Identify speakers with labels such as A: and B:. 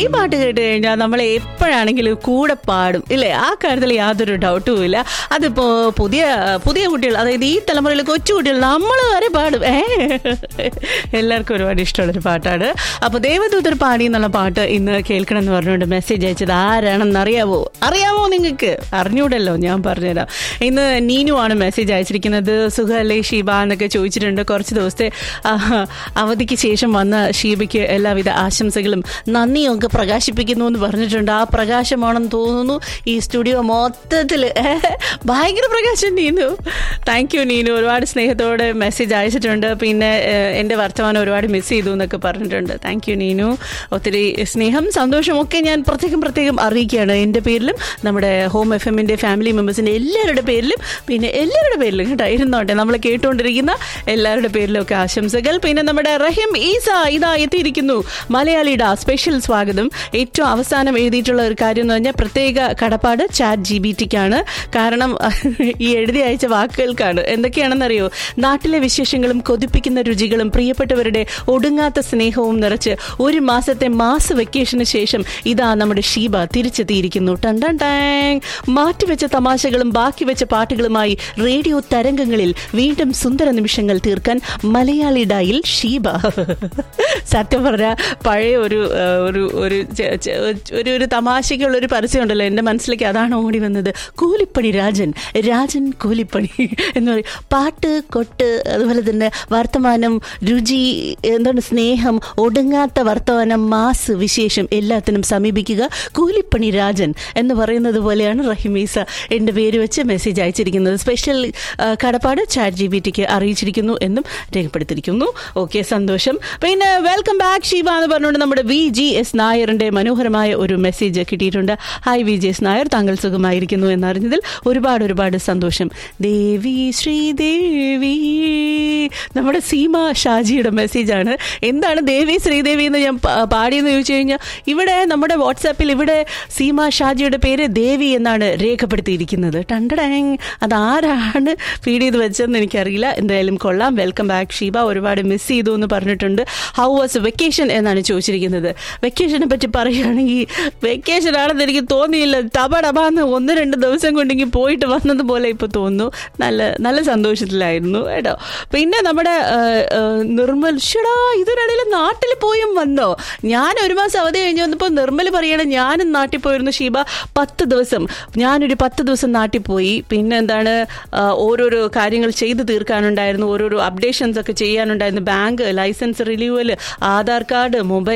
A: പാട്ട് കേട്ട് കഴിഞ്ഞാൽ നമ്മളെ എപ്പോഴാണെങ്കിലും കൂടെ പാടും ഇല്ലേ? ആ കാര്യത്തിൽ യാതൊരു ഡൗട്ടും ഇല്ല. അതിപ്പോ പുതിയ പുതിയ കുട്ടികൾ, അതായത് ഈ തലമുറയിലെ കൊച്ചുകുട്ടികൾ നമ്മൾ വരെ പാടും. എല്ലാവർക്കും ഒരുപാട് ഇഷ്ടമുള്ളൊരു പാട്ടാണ്. അപ്പോൾ ദേവദൂതർ പാടി എന്നുള്ള പാട്ട് ഇന്ന് കേൾക്കണം എന്ന് പറഞ്ഞുകൊണ്ട് മെസ്സേജ് അയച്ചത് ആരാണെന്ന് അറിയാമോ നിങ്ങൾക്ക്? അറിഞ്ഞൂടല്ലോ, ഞാൻ പറഞ്ഞുതരാം. ഇന്ന് നീനു ആണ് മെസ്സേജ് അയച്ചിരിക്കുന്നത്. സുഖല്ലേ ഷീബ എന്നൊക്കെ ചോദിച്ചിട്ടുണ്ട്. കുറച്ച് ദിവസത്തെ അവധിക്ക് ശേഷം വന്ന ഷീബയ്ക്ക് എല്ലാവിധ ആശംസകളും നന്ദിയും ഒക്കെ പ്രകാശിപ്പിക്കുന്നു എന്ന് പറഞ്ഞിട്ടുണ്ട്. ആ പ്രകാശമാണെന്ന് തോന്നുന്നു ഈ സ്റ്റുഡിയോ മൊത്തത്തിൽ. ഭയങ്കര പ്രകാശം നീനു. Thank you Neenu. ഒരുപാട് സ്നേഹത്തോടെ മെസ്സേജ് അയച്ചിട്ടുണ്ട്. പിന്നെ എൻ്റെ വർത്തമാനം ഒരുപാട് മിസ് ചെയ്തു എന്നൊക്കെ പറഞ്ഞിട്ടുണ്ട്. Thank you Neenu. ഒത്തിരി സ്നേഹം സന്തോഷമൊക്കെ ഞാൻ പ്രത്യേകം അറിയിക്കുകയാണ്. എൻ്റെ പേരിലും നമ്മുടെ ഹോം FM-ൻ്റെ ഫാമിലി മെമ്പേഴ്സിൻ്റെ എല്ലാവരുടെ പേരിലും, പിന്നെ എല്ലാവരുടെ പേരിലും കേട്ടോ, ഇരുന്നോട്ടെ, നമ്മൾ കേട്ടുകൊണ്ടിരിക്കുന്ന എല്ലാവരുടെ പേരിലും ഒക്കെ ആശംസകൾ. പിന്നെ നമ്മുടെ റഹീം ഈസ ഇതാ എത്തിയിരിക്കുന്നു. മലയാളിയുടെ സ്പെഷ്യൽ സ്വാഗതം. ഏറ്റവും അവസാനം എഴുതിയിട്ടുള്ള ഒരു കാര്യം എന്ന് പറഞ്ഞാൽ പ്രത്യേക കടപ്പാട് ChatGPT-ക്കാണ്. കാരണം ഈ എഴുതി അയച്ച വാക്കുകൾക്കാണ്. എന്തൊക്കെയാണെന്നറിയോ? നാട്ടിലെ വിശേഷങ്ങളും കൊതിപ്പിക്കുന്ന രുചികളും പ്രിയപ്പെട്ടവരുടെ ഒടുങ്ങാത്ത സ്നേഹവും നിറച്ച് ഒരു മാസത്തെ മാസ വെക്കേഷന് ശേഷം ഇതാ നമ്മുടെ ഷീബ തിരിച്ചെത്തിയിരിക്കുന്നു. Ton ton tongue. മാറ്റിവെച്ച തമാശകളും ബാക്കി വെച്ച പാട്ടുകളുമായി റേഡിയോ തരംഗങ്ങളിൽ വീണ്ടും സുന്ദര നിമിഷങ്ങൾ തീർക്കാൻ മലയാളി ഡായിൽ ഷീബ. സത്യം പറഞ്ഞ പഴയ ഒരു തമാശയ്ക്കുള്ളൊരു പരസ്യം ഉണ്ടല്ലോ, എൻ്റെ മനസ്സിലേക്ക് അതാണ് ഓടി വന്നത്. കൂലിപ്പണി രാജൻ കൂലിപ്പണി എന്ന് പറയും. പാട്ട് കൊട്ട്, അതുപോലെ തന്നെ വർത്തമാനം, രുചി, എന്താണ് സ്നേഹം, ഒടുങ്ങാത്ത വർത്തമാനം, മാസ് വിശേഷം എല്ലാത്തിനും സമീപിക്കുക കൂലിപ്പണി രാജൻ എന്ന് പറയുന്നത് പോലെയാണ് റഹിമീസ എൻ്റെ പേര് വെച്ച് മെസ്സേജ് അയച്ചിരിക്കുന്നത്. സ്പെഷ്യൽ കടപ്പാട് ChatGPT-ക്ക് അറിയിച്ചിരിക്കുന്നു എന്നും രേഖപ്പെടുത്തിയിരിക്കുന്നു. ഓക്കെ, സന്തോഷം. പിന്നെ വെൽക്കം ബാക്ക് ഷീബ എന്ന് പറഞ്ഞുകൊണ്ട് നമ്മുടെ VGS നായറിൻ്റെ മനോഹരമായ ഒരു മെസ്സേജ് കിട്ടിയിട്ടുണ്ട്. ഹായ് VGS നായർ, താങ്കൾ സുഖമായിരിക്കുന്നു എന്നറിഞ്ഞതിൽ ഒരുപാട് സന്തോഷം. ദേവി ശ്രീദേവി, നമ്മുടെ സീമ ഷാജിയുടെ മെസ്സേജാണ്. എന്താണ് ദേവി ശ്രീദേവി എന്ന് ഞാൻ പാടിയെന്ന് ചോദിച്ചു കഴിഞ്ഞാൽ, ഇവിടെ നമ്മുടെ വാട്സാപ്പിൽ ഇവിടെ സീമ ഷാജിയുടെ പേര് ദേവി എന്നാണ് രേഖപ്പെടുത്തിയിരിക്കുന്നത്. ടണ്ടടാങ്. അതാരാണ് ഫീഡ് ചെയ്ത് വെച്ചതെന്ന് എനിക്കറിയില്ല. എന്തായാലും കൊള്ളാം. Welcome back Sheeba. ഒരുപാട് മിസ് ചെയ്തു എന്ന് പറഞ്ഞിട്ടുണ്ട്. ഹൗ വാസ് വെക്കേഷൻ എന്നാണ് ചോദിച്ചിരിക്കുന്നത്. വെക്കേഷനെ പറ്റി പറയുകയാണെങ്കിൽ വെക്കേഷനാണെന്ന് എനിക്ക് തോന്നിയില്ല. ടബടബാന്ന് 1-2 ദിവസം കൊണ്ടെങ്കിൽ പോയിട്ട് വന്നതുപോലെ ഇപ്പോൾ തോന്നുന്നു. നല്ല സന്തോഷത്തിലായിരുന്നു കേട്ടോ. പിന്നെ നമ്മുടെ നിർമ്മൽ, ഷടാ ഇതിനിടയിൽ നാട്ടിൽ പോയും വന്നോ? ഞാൻ ഒരു മാസം അവധി കഴിഞ്ഞ് വന്നപ്പോൾ നിർമ്മൽ പറയണം ഞാനും നാട്ടിൽ പോയിരുന്നു ഷീബ 10 ദിവസം. ഞാനൊരു 10 ദിവസം നാട്ടിൽ പോയി. പിന്നെ എന്താണ്, ഓരോരോ കാര്യങ്ങൾ ചെയ്ത് തീർക്കാനുണ്ടായിരുന്നു, ഓരോരോ അപ്ഡേഷൻസ് ഒക്കെ ചെയ്യാനുണ്ടായിരുന്നു. Bank licence renewal, Aadhaar card, mobile